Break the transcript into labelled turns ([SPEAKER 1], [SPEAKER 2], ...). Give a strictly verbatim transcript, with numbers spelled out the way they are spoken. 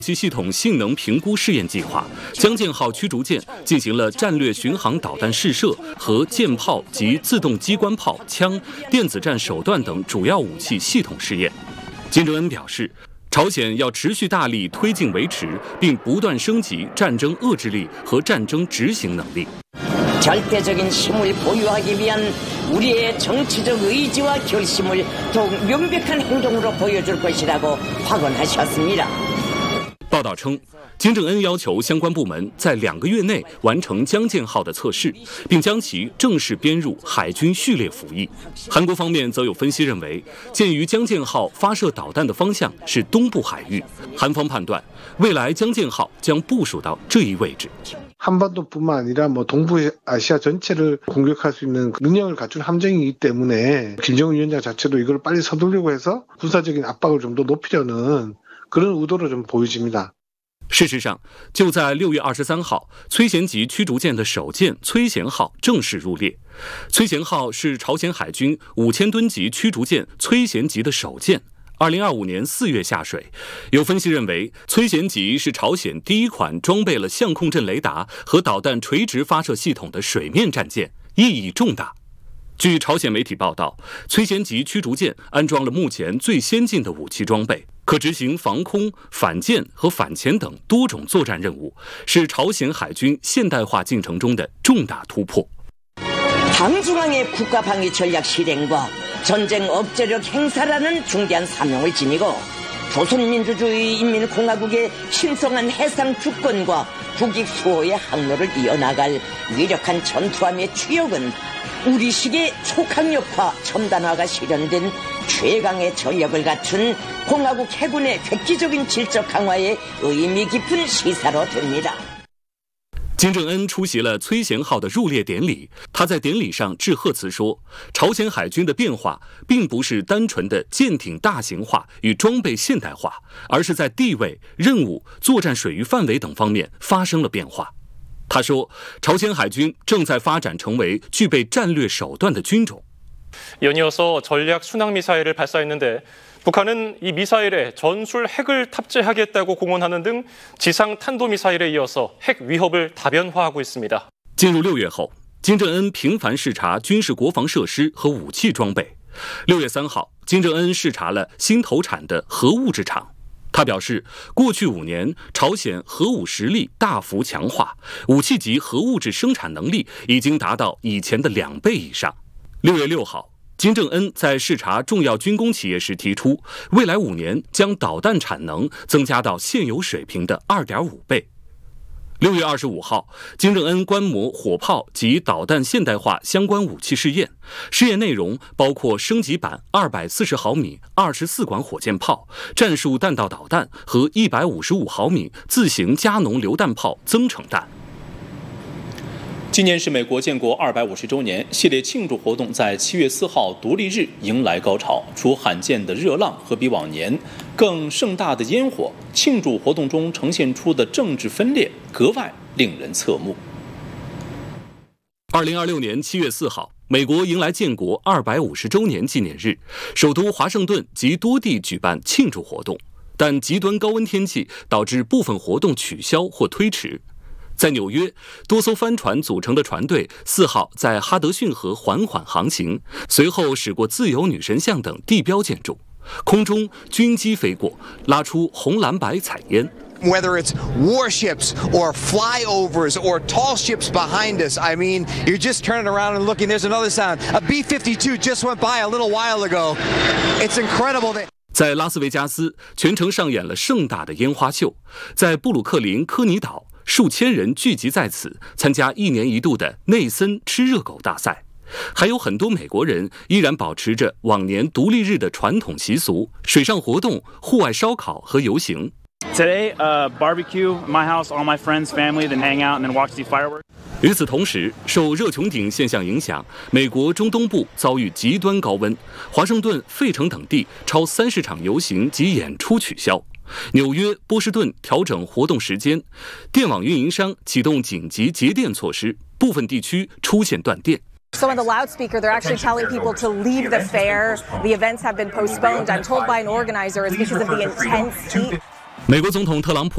[SPEAKER 1] 其系统性能评估试验计划，江建号驱逐舰进行了战略巡航导弹试射和舰炮及自动机关炮、枪、电子战手段等主要武器系统试验。金正恩表示，朝鲜要持续大力推进维持，并不断升级战争遏制力和战争执行能力。
[SPEAKER 2] 절대적인 힘을 보유하기 위한 우리의 정치적 의지와 결심을 더욱 명백한 행동으로 보여줄 것이라고 확언하셨습니다.
[SPEAKER 1] 报道称，金正恩要求相关部门在两个月内完成江建号的测试，并将其正式编入海军序列服役。韩国方面则有分析认为，鉴于江建号发射导弹的方向是东部海域，韩方判断未来江建号将部署到这一位置。
[SPEAKER 3] 한반도뿐만 아니라 뭐 동부아시아 전체를 공격할 수 있는 능력을 갖춘 함정이기 때문에 김정은 위원장 자체도 이걸 빨리 서두르려고 해서 군사적인 압박을 좀 더 높이려는 그런 의도로 좀 보여집니다.
[SPEAKER 1] 事实上，就在六月二十三号，崔贤级驱逐舰的首舰崔贤号正式入列。崔贤号是朝鲜海军五千吨级驱逐舰崔贤级的首舰。 二零二五年四月下水，有分析认为，崔贤级是朝鲜第一款装备了相控阵雷达和导弹垂直发射系统的水面战舰，意义重大。据朝鲜媒体报道，崔贤级驱逐舰安装了目前最先进的武器装备，可执行防空、反舰和反潜等多种作战任务，是朝鲜海军现代化进程中的重大突破。
[SPEAKER 2] 당중앙의 국가방위 전략 실행과 전쟁 억제력 행사라는 중대한 사명을 지니고 조선민주주의 인민공화국의 신성한 해상 주권과 국익 수호의 항로를 이어나갈 위력한 전투함의 추역은 우리식의 초강력화 첨단화가 실현된 최강의 전력을 갖춘 공화국 해군의 획기적인 질적 강화에 의미 깊은 시사로 됩니다.
[SPEAKER 1] 金正恩出席了崔贤号的入列典礼，他在典礼上致贺词说，朝鲜海军的变化并不是单纯的舰艇大型化与装备现代化，而是在地位、任务、作战水域范围等方面发生了变化。他说，朝鲜海军正在发展成为具备战略手段的军种。
[SPEAKER 4] 연이어서 전략 순항 미사일을 발사했는데 북한은 이 미사일에 전술 핵을 탑재하겠다고 공언하는 등 지상 탄도 미사일에 이어서 핵 위협을 다변화하고 있습니다.
[SPEAKER 1] 进入六月后，金正恩频繁视察军事国防设施和武器装备。六月三号，金正恩视察了新投产的核物质厂。他表示，过去五年，朝鲜核武实力大幅强化，武器级核物质生产能力已经达到以前的两倍以上。 六月六号，金正恩在视察重要军工企业时提出，未来五年将导弹产能增加到现有水平的 二点五倍。六月二十五号，金正恩观摩火炮及导弹现代化相关武器试验，试验内容包括升级版二百四十毫米二十四管火箭炮、战术弹道导弹和一百五十五毫米自行加农榴弹炮增程弹。
[SPEAKER 5] 今年是美国建国二百五十周年，系列庆祝活动在七月四号独立日迎来高潮。除罕见的热浪和比往年更盛大的烟火，庆祝活动中呈现出的政治分裂格外令人侧目。
[SPEAKER 1] 二零二六年七月四号，美国迎来建国二百五十周年纪念日，首都华盛顿及多地举办庆祝活动，但极端高温天气导致部分活动取消或推迟。 在纽约，多艘帆船组成的船队四号在哈德逊河缓缓航行，随后驶过自由女神像等地标建筑，空中军机飞过，拉出红蓝白彩烟。
[SPEAKER 6] Whether it's warships or flyovers or tall ships behind us, I mean, you're just turning around and looking. There's another sound. A B fifty-two just went by a little while ago. It's incredible that.
[SPEAKER 1] 在拉斯维加斯，全城上演了盛大的烟花秀。在布鲁克林科尼岛，数千人聚集在此，参加一年一度的内森吃热狗大赛。还有很多美国人依然保持着往年独立日的传统习俗：水上活动、户外烧烤和游行。
[SPEAKER 7] Today, uh, barbecue, my house, all my friends, family, then hang out and then watch the fireworks.
[SPEAKER 1] 与此同时，受热穹顶现象影响，美国中东部遭遇极端高温，华盛顿、费城等地超三十场游行及演出取消。纽约、波士顿调整活动时间，电网运营商启动紧急节电措施，部分地区出现断电。
[SPEAKER 8] So on the loudspeaker, they're actually telling people to leave the fair. The events have been postponed. I'm told by an organizer it's because of the intense heat.
[SPEAKER 1] 美国总统特朗普